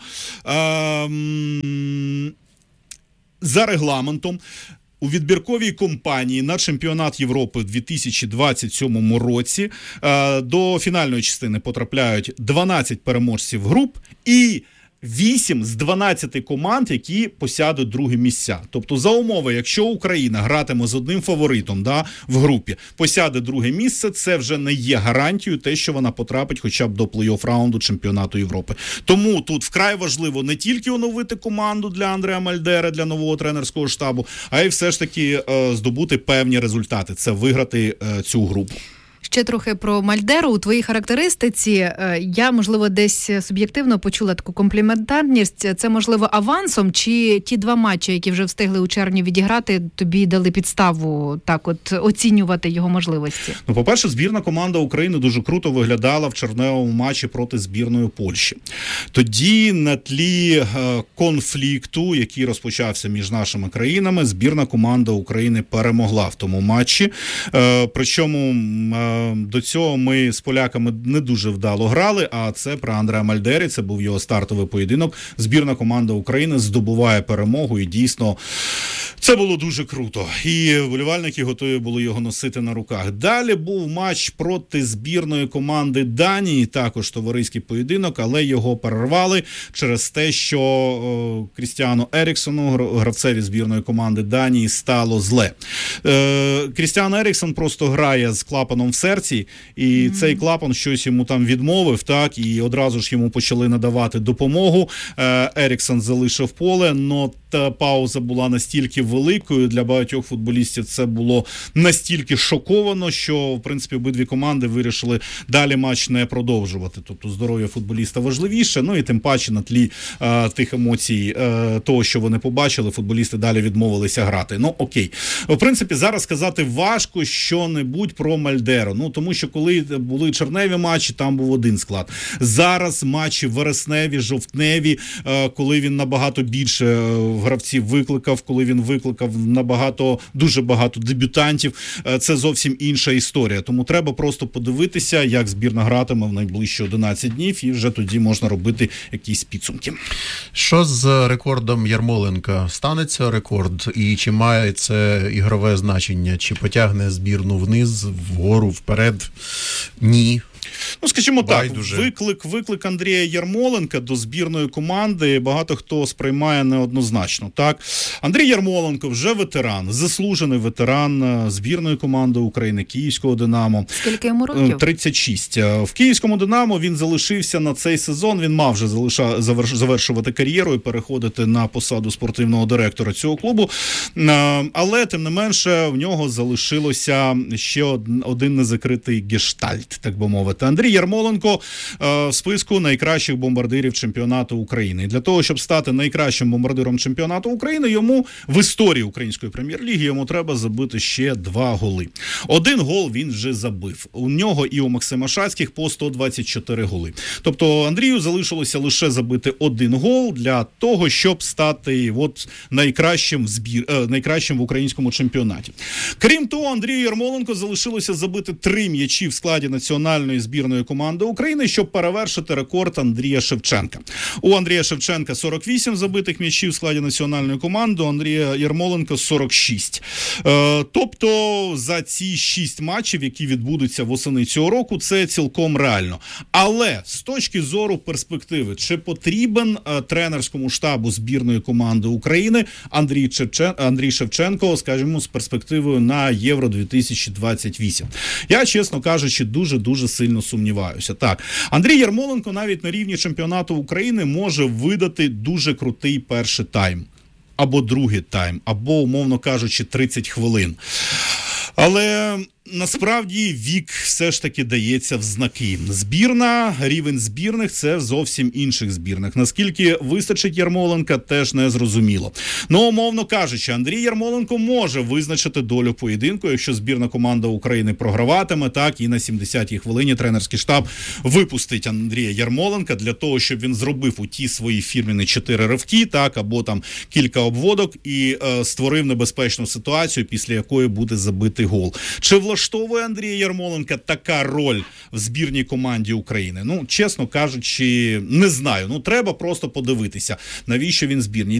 ем, за регламентом у відбірковій кампанії на чемпіонат Європи в дві тисячі двадцять сьомому році е, до фінальної частини потрапляють дванадцять переможців груп і вісім з дванадцяти команд, які посядуть другі місця. Тобто за умови, якщо Україна гратиме з одним фаворитом, да, в групі, посяде друге місце, це вже не є гарантією те, що вона потрапить хоча б до плей-офф раунду чемпіонату Європи. Тому тут вкрай важливо не тільки оновити команду для Андреа Мальдери, для нового тренерського штабу, а й все ж таки е, здобути певні результати. Це виграти е, цю групу. Ще трохи про Мальдеру. У твоїй характеристиці я, можливо, десь суб'єктивно почула таку компліментарність. Це, можливо, авансом, чи ті два матчі, які вже встигли у червні відіграти, тобі дали підставу так от оцінювати його можливості? Ну, по-перше, збірна команда України дуже круто виглядала в червневому матчі проти збірної Польщі. Тоді на тлі е, конфлікту, який розпочався між нашими країнами, збірна команда України перемогла в тому матчі. Е, причому е, до цього ми з поляками не дуже вдало грали, а це при Андреа Мальдері, це був його стартовий поєдинок. Збірна команда України здобуває перемогу, і дійсно це було дуже круто. І вболівальники готові були його носити на руках. Далі був матч проти збірної команди Данії, також товариський поєдинок, але його перервали через те, що о, Крістіану Еріксону, гравцеві збірної команди Данії, стало зле. Е, Крістіан Еріксон просто грає з клапаном в серці, і mm-hmm. цей клапан щось йому там відмовив, так, і одразу ж йому почали надавати допомогу. Е, Еріксон залишив поле, но та пауза була настільки великою для багатьох футболістів, це було настільки шоковано, що, в принципі, обидві команди вирішили далі матч не продовжувати. Тобто здоров'я футболіста важливіше, ну і тим паче на тлі е, тих емоцій, е, того, що вони побачили, футболісти далі відмовилися грати. Ну, окей. В принципі, зараз сказати важко що-небудь про Мальдеру. Ну, тому що коли були червневі матчі, там був один склад. Зараз матчі вересневі, жовтневі, е, коли він набагато більше е, гравців викликав, коли він викликав набагато, дуже багато дебютантів, це зовсім інша історія. Тому треба просто подивитися, як збірна гратиме в найближчі одинадцять днів, і вже тоді можна робити якісь підсумки. Що з рекордом Ярмоленка? Станеться рекорд? І чи має це ігрове значення? Чи потягне збірну вниз, вгору, вперед? Ні. Ну, скажімо Байдуже. так, виклик, виклик Андрія Ярмоленка до збірної команди багато хто сприймає неоднозначно. Так? Андрій Ярмоленко вже ветеран, заслужений ветеран збірної команди України, Київського «Динамо». Скільки йому років? тридцять шість. В Київському «Динамо» він залишився на цей сезон, він мав вже залиша, завершувати кар'єру і переходити на посаду спортивного директора цього клубу. Але, тим не менше, в нього залишилося ще один незакритий гештальт, так би мовити. сказати. Андрій Ярмоленко е, в списку найкращих бомбардирів чемпіонату України. І для того, щоб стати найкращим бомбардиром чемпіонату України, йому в історії української прем'єр-ліги йому треба забити ще два голи. Один гол він вже забив. У нього і у Максима Шацьких по сто двадцять чотири голи. Тобто Андрію залишилося лише забити один гол для того, щоб стати от найкращим в збір, е, найкращим в українському чемпіонаті. Крім того, Андрію Ярмоленко залишилося забити три м'ячі в складі національної збірної команди України, щоб перевершити рекорд Андрія Шевченка. У Андрія Шевченка сорок вісім забитих м'ячів в складі національної команди, у Андрія Ярмоленко сорок шість. Е, тобто за ці шість матчів, які відбудуться восени цього року, це цілком реально. Але з точки зору перспективи, чи потрібен е, тренерському штабу збірної команди України Андрій, Чевчен... Андрій Шевченко, скажімо, з перспективою на Євро дві тисячі двадцять вісім? Я, чесно кажучи, дуже-дуже сильно сумніваюся. Так, Андрій Ярмоленко навіть на рівні чемпіонату України може видати дуже крутий перший тайм. Або другий тайм, або, умовно кажучи, тридцять хвилин. Але насправді вік все ж таки дається в знаки. Збірна, рівень збірних – це зовсім інших збірних. Наскільки вистачить Ярмоленка, теж не зрозуміло. Ну, умовно кажучи, Андрій Ярмоленко може визначити долю поєдинку, якщо збірна команда України програватиме, так, і на сімдесятій хвилині тренерський штаб випустить Андрія Ярмоленка для того, щоб він зробив у ті свої фірмені чотири ривки, так, або там кілька обводок і е, створив небезпечну ситуацію, після якої буде забитий гол. Чи влаштовує Андрія Ярмоленка така роль в збірній команді України? Ну, чесно кажучи, не знаю. Ну, треба просто подивитися, навіщо він збірній.